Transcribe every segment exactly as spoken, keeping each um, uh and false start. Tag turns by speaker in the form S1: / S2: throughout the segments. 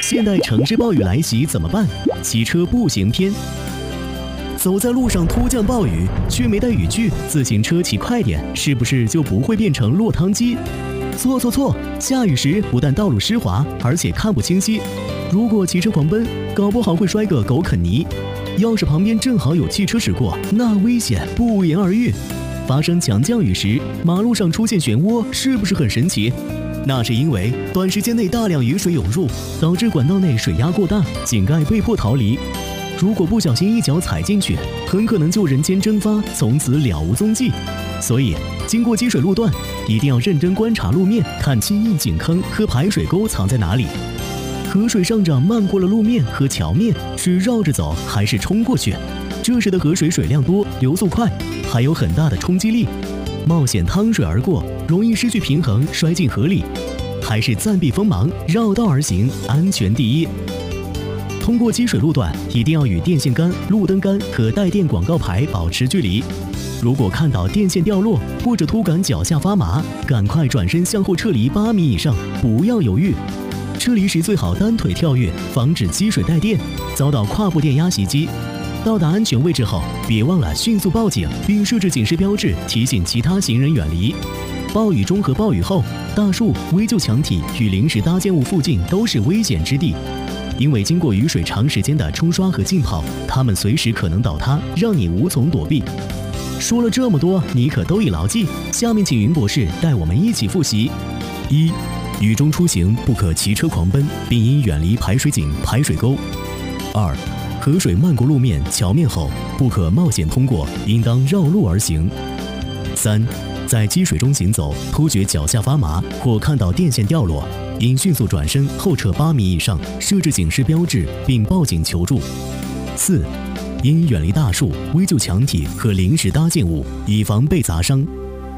S1: 现代城市暴雨来袭怎么办？骑车步行篇。走在路上突降暴雨，却没带雨具，自行车骑快点，是不是就不会变成落汤鸡？错错错！下雨时不但道路湿滑，而且看不清晰。如果骑车狂奔，搞不好会摔个狗啃泥。要是旁边正好有汽车驶过，那危险不言而喻。发生强降雨时，马路上出现漩涡，是不是很神奇？那是因为短时间内大量雨水涌入，导致管道内水压过大，井盖被迫逃离。如果不小心一脚踩进去，很可能就人间蒸发，从此了无踪迹。所以，经过积水路段，一定要认真观察路面，看清易井坑和排水沟藏在哪里。河水上涨漫过了路面和桥面，是绕着走还是冲过去？这时的河水水量多，流速快，还有很大的冲击力，冒险趟水而过，容易失去平衡摔进河里。还是暂避锋芒，绕道而行，安全第一。通过积水路段，一定要与电线杆、路灯杆和带电广告牌保持距离。如果看到电线掉落或者突感脚下发麻，赶快转身向后撤离八米以上，不要犹豫。撤离时最好单腿跳跃，防止积水带电，遭到跨步电压袭击。到达安全位置后，别忘了迅速报警，并设置警示标志，提醒其他行人远离。暴雨中和暴雨后，大树、危旧墙体与临时搭建物附近都是危险之地。因为经过雨水长时间的冲刷和浸泡，它们随时可能倒塌，让你无从躲避。说了这么多，你可都已牢记。下面请云博士带我们一起复习：一、雨中出行不可骑车狂奔，并应远离排水井、排水沟；二、河水漫过路面、桥面后，不可冒险通过，应当绕路而行；三、在积水中行走，突觉脚下发麻或看到电线掉落，应迅速转身后撤八米以上，设置警示标志，并报警求助；四、应远离大树、危旧墙体和临时搭建物，以防被砸伤。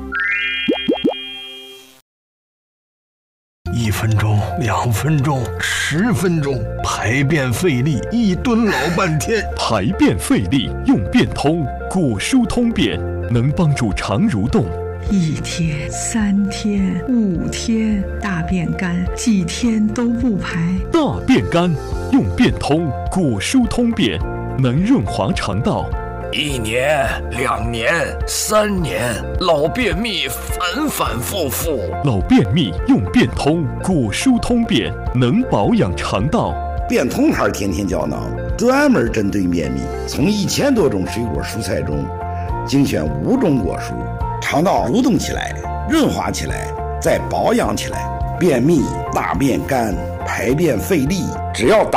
S2: 一分钟，两分钟，十分钟，排便费力，一蹲老半天。
S3: 排便费力，用便通，果蔬通便，能帮助肠蠕动。
S4: 一天、三天、五天，大便干，几天都不排。
S3: 大便干，用便通，果蔬通便，能润滑肠道。
S5: 一年、两年、三年，老便秘反反复复。
S3: 老便秘用便通，果蔬通便，能保养肠道。
S6: 便通牌天天胶囊，专门针对便秘，从一千多种水果蔬菜中精选五种果蔬，肠道蠕动起来，润滑起来，再保养起来。便秘、大便干、排便费力，只要打